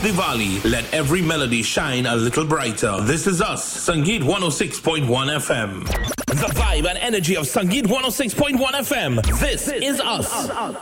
the valley, let every melody shine a little brighter. This is us, Sangeet 106.1 FM. The vibe and energy of Sangeet 106.1 FM. This is us.